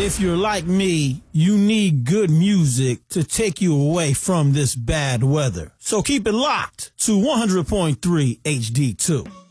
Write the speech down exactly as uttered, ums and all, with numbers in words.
if you're like me, you need good music to take you away from this bad weather. So keep it locked to one hundred point three H D two.